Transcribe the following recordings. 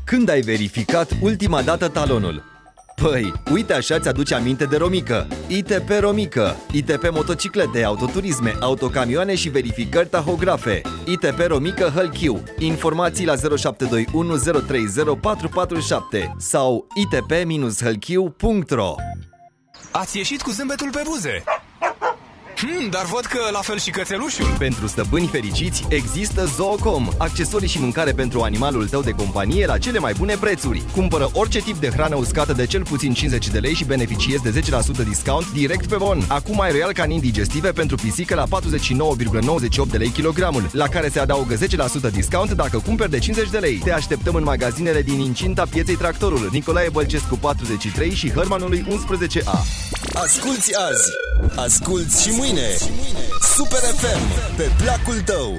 Când ai verificat ultima dată talonul? Păi, uite așa ți-aduce aminte de Romică. ITP Romică, ITP motociclete, autoturisme, autocamioane și verificări tahografe. ITP Romică Hălchiu. Informații la 0721 030 447 sau itp-hălchiu.ro. Ați ieșit cu zâmbetul pe buze. Dar văd că la fel și cățelușul. Pentru stăpâni fericiți există Zoocom, accesorii și mâncare pentru animalul tău de companie la cele mai bune prețuri. Cumpără orice tip de hrană uscată de cel puțin 50 de lei și beneficiezi de 10% discount direct pe bon. Acum ai Royal Canin digestive pentru pisică la 49,98 de lei kilogramul, la care se adaugă 10% discount dacă cumperi de 50 de lei. Te așteptăm în magazinele din incinta pieței Tractorul, Nicolae Bălcescu 43 și Hărmanului 11A. Asculți azi, asculți și mâine. Super FM, pe placul tău.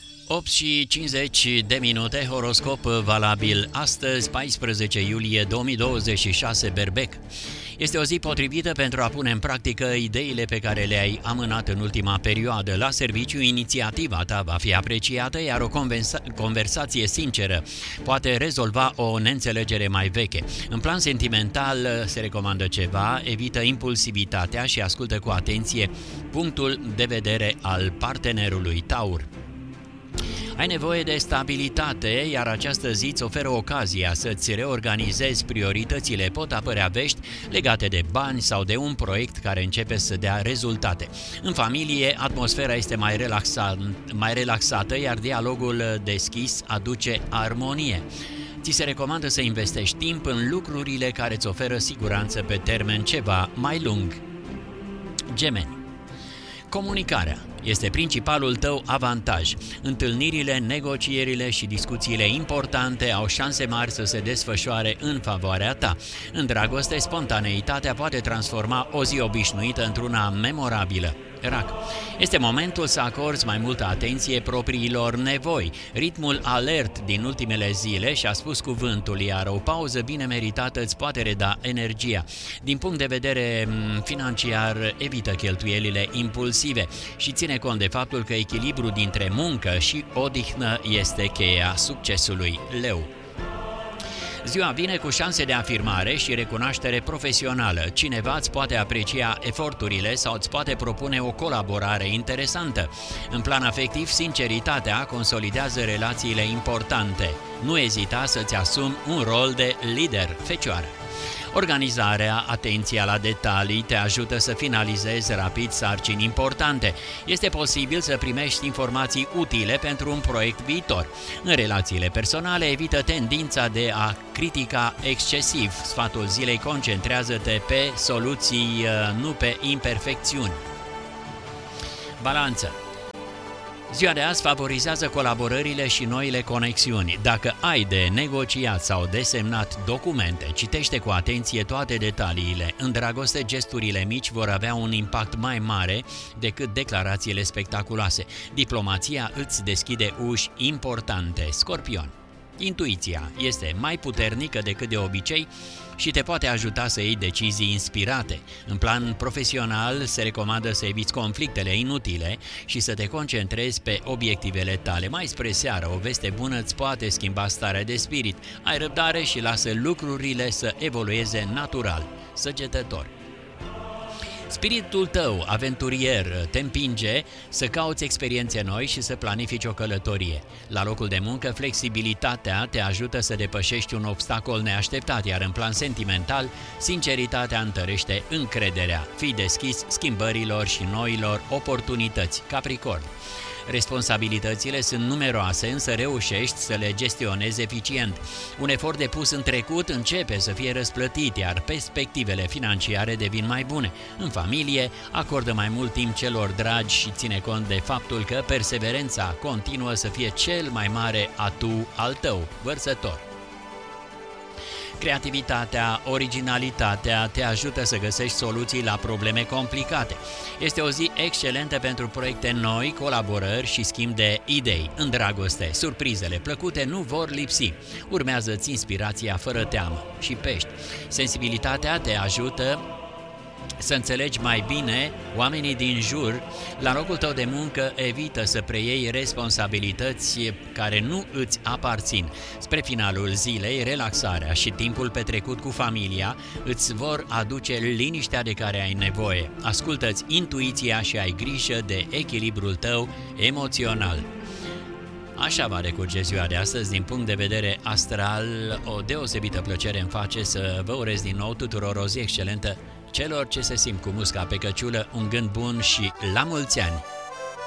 8:50 horoscop valabil astăzi, 14 iulie 2026, Berbec. Este o zi potrivită pentru a pune în practică ideile pe care le-ai amânat în ultima perioadă. La serviciu, inițiativa ta va fi apreciată, iar o conversație sinceră poate rezolva o neînțelegere mai veche. În plan sentimental, se recomandă ceva, evită impulsivitatea și ascultă cu atenție punctul de vedere al partenerului. Taur. Ai nevoie de stabilitate, iar această zi îți oferă ocazia să-ți reorganizezi prioritățile. Pot apărea vești legate de bani sau de un proiect care începe să dea rezultate. În familie, atmosfera este mai relaxată, iar dialogul deschis aduce armonie. Ți se recomandă să investești timp în lucrurile care îți oferă siguranță pe termen ceva mai lung. Gemeni. Comunicarea este principalul tău avantaj. Întâlnirile, negocierile și discuțiile importante au șanse mari să se desfășoare în favoarea ta. În dragoste, spontaneitatea poate transforma o zi obișnuită într-una memorabilă. Rac. Este momentul să acorzi mai multă atenție propriilor nevoi. Ritmul alert din ultimele zile și-a spus cuvântul, iar o pauză bine meritată îți poate reda energia. Din punct de vedere financiar, evită cheltuielile impulsive și ține cont de faptul că echilibrul dintre muncă și odihnă este cheia succesului. Leu. Ziua vine cu șanse de afirmare și recunoaștere profesională. Cineva îți poate aprecia eforturile sau îți poate propune o colaborare interesantă. În plan afectiv, sinceritatea consolidează relațiile importante. Nu ezita să-ți asumi un rol de lider. Fecioară. Organizarea, atenția la detalii te ajută să finalizezi rapid sarcini importante. Este posibil să primești informații utile pentru un proiect viitor. În relațiile personale, evită tendința de a critica excesiv. Sfatul zilei: concentrează-te pe soluții, nu pe imperfecțiuni. Balanță. Ziua de azi favorizează colaborările și noile conexiuni. Dacă ai de negociat sau de semnat documente, citește cu atenție toate detaliile. În dragoste, gesturile mici vor avea un impact mai mare decât declarațiile spectaculoase. Diplomația îți deschide uși importante. Scorpion. Intuiția este mai puternică decât de obicei și te poate ajuta să iei decizii inspirate. În plan profesional, se recomandă să eviți conflictele inutile și să te concentrezi pe obiectivele tale. Mai spre seară, o veste bună îți poate schimba starea de spirit. Ai răbdare și lasă lucrurile să evolueze natural. Săgetător. Spiritul tău aventurier te împinge să cauți experiențe noi și să planifici o călătorie. La locul de muncă, flexibilitatea te ajută să depășești un obstacol neașteptat, iar în plan sentimental, sinceritatea întărește încrederea. Fii deschis schimbărilor și noilor oportunități. Capricorn. Responsabilitățile sunt numeroase, însă reușești să le gestionezi eficient. Un efort depus în trecut începe să fie răsplătit, iar perspectivele financiare devin mai bune. În familie, acordă mai mult timp celor dragi și ține cont de faptul că perseverența continuă să fie cel mai mare atu al tău. Vărsător. Creativitatea, originalitatea te ajută să găsești soluții la probleme complicate. Este o zi excelentă pentru proiecte noi, colaborări și schimb de idei. În dragoste, surprizele plăcute nu vor lipsi. Urmează-ți inspirația fără teamă. Și Pești. Sensibilitatea te ajută să înțelegi mai bine oamenii din jur. La locul tău de muncă evită să preiei responsabilități care nu îți aparțin. Spre finalul zilei, relaxarea și timpul petrecut cu familia îți vor aduce liniștea de care ai nevoie. Ascultă-ți intuiția și ai grijă de echilibrul tău emoțional. Așa va decurge ziua de astăzi. Din punct de vedere astral, o deosebită plăcere îmi face să vă urez din nou tuturor o zi excelentă. Celor ce se simt cu musca pe căciulă, un gând bun și la mulți ani!